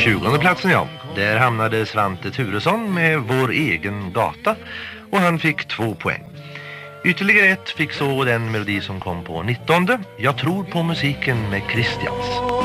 20:e platsen, ja. Där hamnade Svante Turesson med Vår egen gata och han fick 2 poäng. Ytterligare ett fick så den melodi som kom på 19:e. Jag tror på musiken med Christians.